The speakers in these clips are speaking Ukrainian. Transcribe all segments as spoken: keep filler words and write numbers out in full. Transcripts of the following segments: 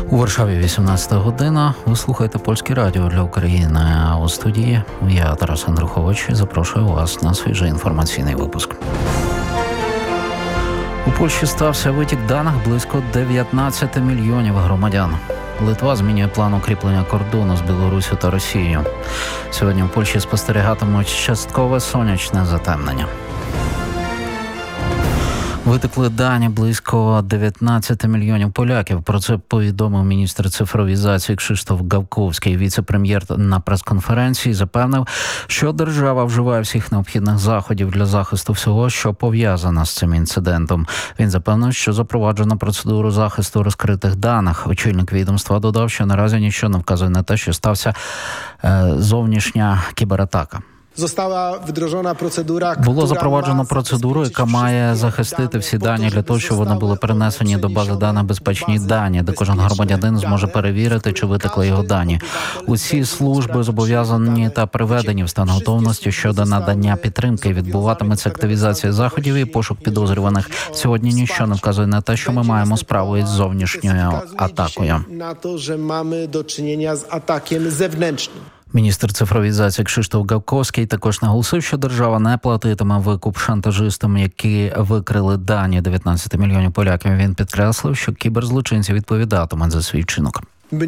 У Варшаві вісімнадцята година. Ви слухаєте Польське радіо для України. А у студії я, Тарас Андрухович, запрошую вас на свіжий інформаційний випуск. У Польщі стався витік даних близько дев'ятнадцять мільйонів громадян. Литва змінює план укріплення кордону з Білоруссю та Росією. Сьогодні в Польщі спостерігатимуть часткове сонячне затемнення. Витекли дані близько дев'ятнадцять мільйонів поляків. Про це повідомив міністр цифровізації Крzysztof Gawkowski. Віце-прем'єр на прес-конференції запевнив, що держава вживає всіх необхідних заходів для захисту всього, що пов'язано з цим інцидентом. Він запевнив, що запроваджено процедуру захисту розкритих даних. Очільник відомства додав, що наразі нічого не вказує на те, що стався е, зовнішня кібератака. Було запроваджено процедуру, яка має захистити всі дані для того, щоб вони були перенесені до бази даних безпечні дані, де кожен громадянин зможе перевірити, чи витекли його дані. Усі служби зобов'язані та приведені в стан готовності щодо надання підтримки. Відбуватиметься активізація заходів і пошук підозрюваних. Сьогодні нічого не вказує на те, що ми маємо справу із зовнішньою атакою. Міністр цифровізації Крzysztof Gawkowski також наголосив, що держава не платитиме викуп шантажистам, які викрили дані дев'ятнадцять мільйонів поляків. Він підкреслив, що кіберзлочинці відповідатимуть за свій вчинок.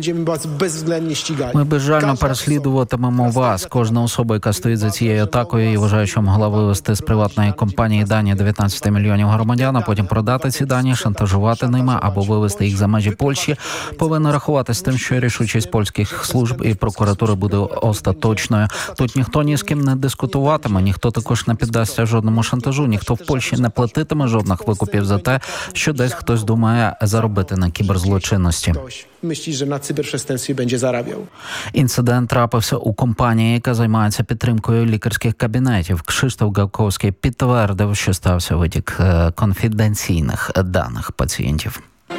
Ми безжально переслідуватимемо вас. Кожна особа, яка стоїть за цією атакою і вважає, що могла вивести з приватної компанії дані дев'ятнадцять мільйонів громадян, а потім продати ці дані, шантажувати ними або вивести їх за межі Польщі, повинна рахуватися з тим, що рішучість польських служб і прокуратури буде остаточною. Тут ніхто ні з ким не дискутуватиме, ніхто також не піддасться жодному шантажу, ніхто в Польщі не платитиме жодних викупів за те, що десь хтось думає заробити на кіберзлочинності. Myśli, że na cyberprzestępstwie będzie zarabiał. Інцидент трапився у компанії, яка займається підтримкою лікарських кабінетів. Крzysztof Gawkowski підтвердив, що стався витік конфіденційних даних пацієнтів.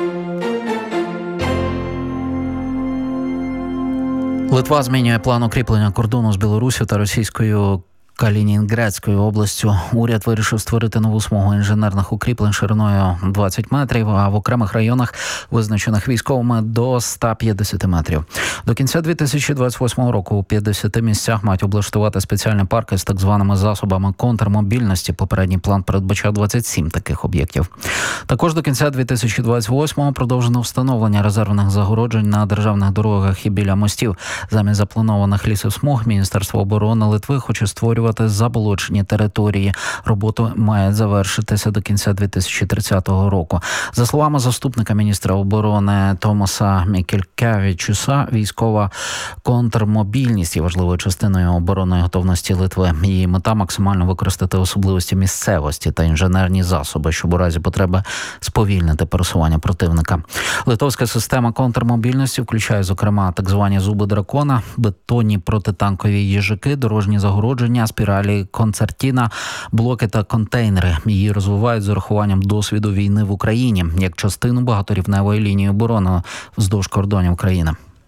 Литва змінює план укріплення кордону з Білоруссю та Російською Калінінградською областю. Уряд вирішив створити нову смугу інженерних укріплень шириною двадцять метрів, а в окремих районах, визначених військовими, до сто п'ятдесят метрів. До кінця дві тисячі двадцять восьмого року у п'ятдесяти місцях мають облаштувати спеціальні парки з так званими засобами контрмобільності. Попередній план передбачав двадцять сім таких об'єктів. Також до кінця дві тисячі двадцять восьмого продовжено встановлення резервних загороджень на державних дорогах і біля мостів. Замість запланованих лісосмуг Міністерство оборони Литви хоче створювати заболочені території. Роботу має завершитися до кінця дві тисячі тридцятого року. За словами заступника міністра оборони Томаса Мікелькевичуса, військова контрмобільність є важливою частиною оборонної готовності Литви. Її мета – максимально використати особливості місцевості та інженерні засоби, щоб у разі потреби сповільнити пересування противника. Литовська система контрмобільності включає, зокрема, так звані зуби дракона, бетонні протитанкові їжаки, дорожні загородження, спіралі концертіна, блоки та контейнери. Її розвивають з урахуванням досвіду війни в Україні як частину багаторівневої лінії оборони вздовж кордонів країни.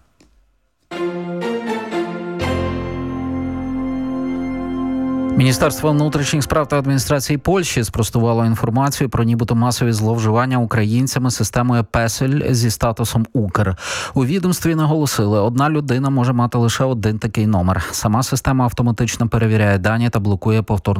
Міністерство внутрішніх справ та адміністрації Польщі спростувало інформацію про нібито масові зловживання українцями системою песель зі статусом Укр. У відомстві наголосили, одна людина може мати лише один такий номер. Сама система автоматично перевіряє дані та блокує повторно